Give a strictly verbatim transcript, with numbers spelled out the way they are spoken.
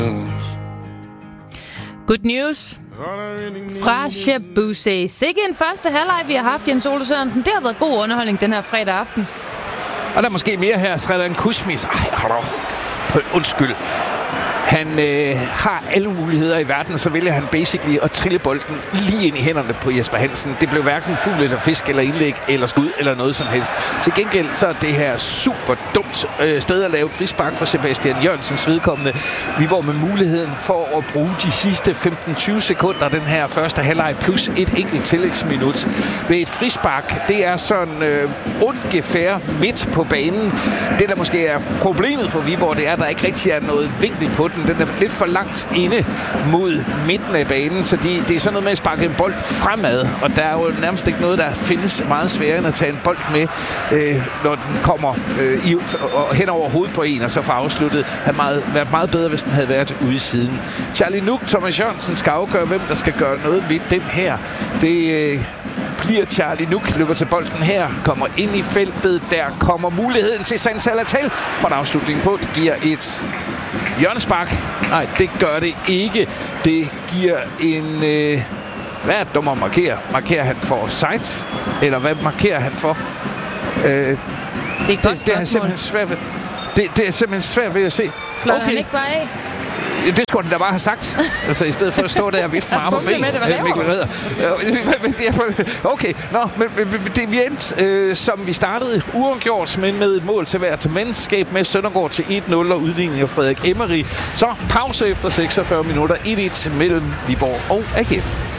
Good news fra Shabuzi. Sikke en første halvleg, vi har haft, Jens Ole Sørensen. Det har været god underholdning den her fredag aften. Og der er måske mere her. Sredan Kuzmic. Ej, hold op. Undskyld. Han øh, har alle muligheder i verden, så vælger han basically at trille bolden lige ind i hænderne på Jesper Hansen. Det blev hverken fugl eller fisk eller indlæg eller skud eller noget som helst. Til gengæld så er det her super dumt øh, sted at lave frispark for Sebastian Jørgensens vedkommende. Vi var med muligheden for at bruge de sidste femten til tyve sekunder den her første halvleg plus et enkelt tillægsminut ved et frispark. Det er sådan øh, ungefær midt på banen. Det der måske er problemet for Viborg, det er, at der ikke rigtig er noget vinkel på den. Den er lidt for langt inde mod midten af banen, så de, det er sådan noget med at sparke en bold fremad, og der er jo nærmest ikke noget, der findes meget sværere end at tage en bold med, øh, når den kommer øh, i, og hen over hovedet på en, og så får afsluttet. Det havde meget, været meget bedre, hvis den havde været ude i siden. Charlie Nuk, Thomas Jørgensen skal afgøre, hvem der skal gøre noget ved den her. Det øh, bliver Charlie Nuk, løber til bolden her, kommer ind i feltet, der kommer muligheden til San Salatel for en afslutning på. Det giver et hjørnespark. Nej, det gør det ikke. Det giver en... Øh, hvad er det, dommer markerer? Markerer han for offside? Eller hvad markerer han for? Øh, det er et godt det, det er simpelthen svært ved, det, det er simpelthen svært ved at se. Fløj okay. Han ikke bare af? Det skulle han da bare have sagt. Altså i stedet for at stå der og vifte med arme og ben. Mikkel Ridder. Okay, nå, men det vi endte, øh, som vi startede uafgjort, men med et mål til hvert mandskab med Søndergaard til et nul og udligning af Frederik Emery. Så pause efter seksogfyrre minutter, et et mellem Viborg og A G F.